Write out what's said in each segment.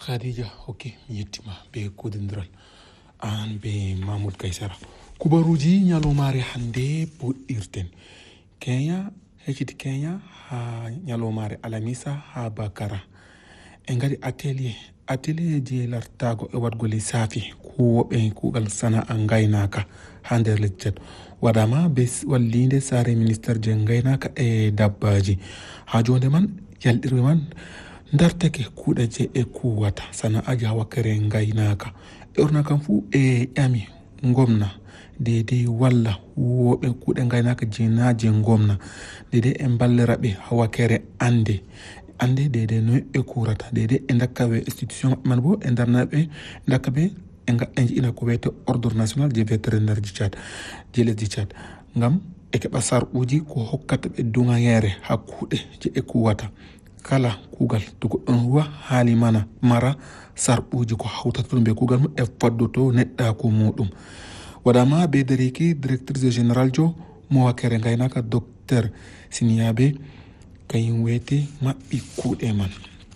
Khadija ok yettima be kudindiral an be Mahmoud Kaysara kubaruji nyalomare hande irten Kenya hekiti Kenya ha nyalomare alamisa ha bakara engadi atelier je lartago e wadgo lissafi kuwoɓe kugal sana a gaynaka ha nder lecce wadama be wallinde sare ministére je gaynaka e dabbaji ha jonde man yalɗirɓe man dartake kuuɗe je e kuwata sana aji ha wakkere gaynaka e orna kam fu e ƴami gomna dede walla woɓe kuuɗe gaynaka jenaje gomna dede e ballira ɓe ha wakkere ande dede no e kurata dede e dakkaɓe institution maɓɓe man bo e darnaɓe dakkaɓe e jiina ko wiyete ordre national je vétérinaire du Tchad je lesdi Tchad ngam e keɓa sarɓuji ko hokkata ɓe dugayere ha kuuɗe je e kuwata kala kugal to goɗɗon huwa haali mara sarɓuji ko hawtata ɗum be kugal mum e faddoto neɗɗako muɗum waɗama be dariki directrice général jo mo wakkere gaynaka docteur Siniabe kañum wiyete maɓɓi kuuɗe man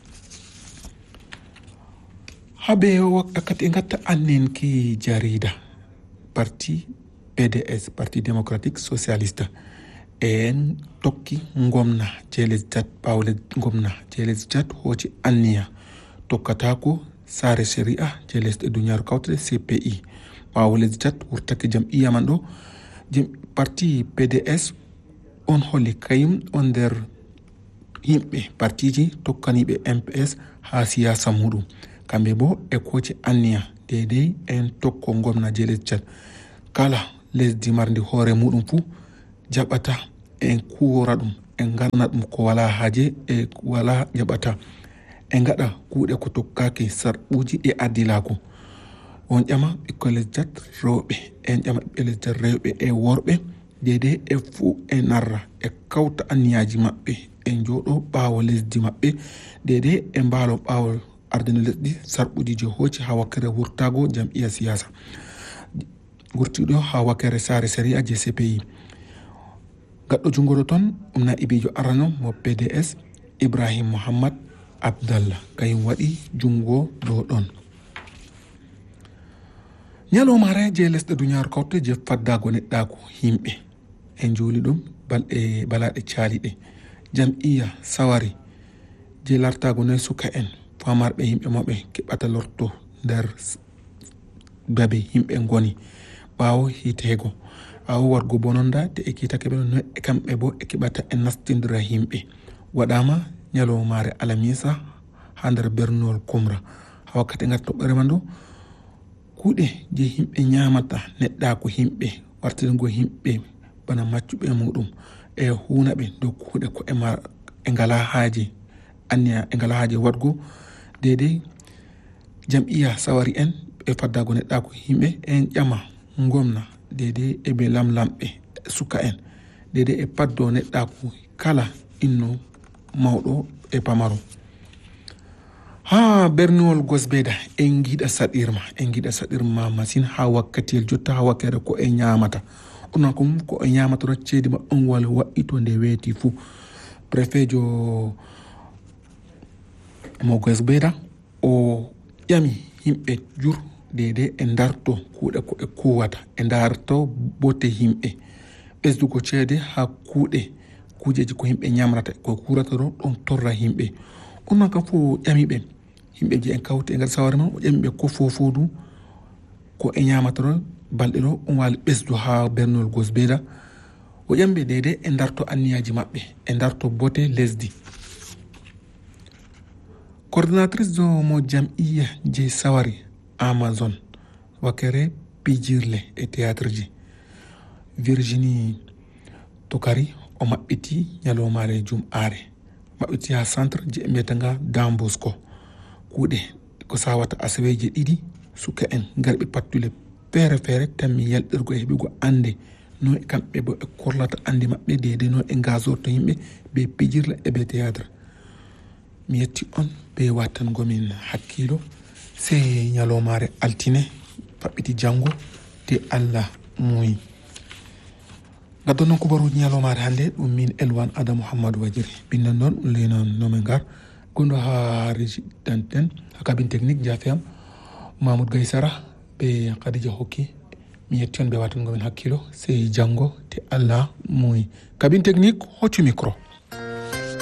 habe wakkati e gatta annen ki jarida parti PDS parti démocratique socialiste en tokki gomna je lesdi Tchad ɓawo gomna je lesdi Tchad hoci anniya tokkatako sare sharia je lesɗe duniyaru kawtade CPI ɓawo lesdi Tchad wurtake jam'iya man ɗo parti PDS on holli kayum on nder yimɓe partiji tokkaniɓe MPS ha siyasa muɗum kamɓe bo e koci anniya dedei en tokko gomna je lesdi Tchad kala lesdi mardi hoore muɗum fu jaɓata en kuwora ɗum en garna ɗum ko wala haaje e wala jaɓata en gaɗa kuuɗe ko tokkaki sarɓuji e addilako on ƴama ɓikkoi lesdi Tchad rewɓe en ƴama ɓiɓɓe lesdi Tchad rewɓe e worɓe dede e fuu e narra e kawta anniyaji maɓɓe en jooɗo ɓaawo lesdi maɓɓe dede e mbaalo ɓaawo ardino lesdi sarɓuji je hooci ha wakkere wurtago jam'iya siyasa wurtiɗo ha wakkere sare sharia je CPI gaɗɗo jungoɗo toon ɗum naibijo arano mo PDS Ibrahim Mohammad Abdallah kayum waɗi jungo dow ɗon ñalomare je lesɗe duniyaru kawte je faddago neɗɗako yimɓe en juli ɗum balɗe balaɗe caaliɗe jam'iya sawari je lartago noye suka en famarɓe yimɓe maɓɓe keɓata lorto nder babe yimɓe goni ɓawo hitego awo wargo bononda te e kitake ɓe no e kamɓe bo e keɓata e nastindira yimɓe waɗama ñalowmare alamisa ha nder bernol Kumra ha wakkati ngar toɓɓere man ɗo kuuɗe je yimɓe ñamata neɗɗako yimɓe wartiringo yimɓe bana maccuɓe muɗum e huunaɓe dow kuuɗe ko e ngala haaje anniya e ngala haaje wadgo dede jam'iya sawari en e faddago neɗɗako yimɓe en ƴama gomna dede e be lamlamɓe suka en dede e paddo neɗɗako kala inno mawɗo e pamaro ha berniwol Gosbeda en giɗa saɗirma masine ha wakkatiyel jotta ha wakkere ko e ñamata onon ko e ñamata roccedi ma on wala wa'ito nde weeti fuu préfet jo mo Gosbeda o ƴami yimɓe jur dede e darto kuuɗe ko e kuwata e darto botte yimɓe ɓesdugo ceede ha kujeji ko yimɓe ñamrata ko kurata ɗo ɗon torra yimɓe onon kam fo ƴamiɓe yimɓe je en kawti e nder saware man o ƴamiɓe ko fofodu ko e ñamata ɗo balɗe ɗo on wali ɓesdu ha bernol Gosbeda o ƴamɓe dede e darto anniyaji maɓɓe e darto botte lesdi coordinatrice mo jam'iya je sawari Amazon wakkere pijirle e théâtre ji Virginie Tokari o maɓɓiti ñalowmare jum'are maɓɓiti ha centre je mbiyetanga Dan Bosco kuuɗe ko sawata asaweje ɗiɗi suka en garɓe pattule feere tammi yalɗirgo e heɓigo ande no e kamɓe bo e korlata ande maɓɓe dede no e gasorto yimɓe be pijirle e be théâtre mi yetti on be wattangomin hakkilo se ñalowmare altine faɓɓiti janggo te Allah muyi gaddo noon kubaruji ñalowmare hande ɗum min Elwan Ada Mouhammadou Wajiri binnan noon lenon nomen gar gondo ha régie d'antenne ha cabine technique jafeam Mamoud Gaysara be Khadija Hoki mi yetti on be watan gomen hakkilo sey jango te Allah muy cabine technique hoccu micro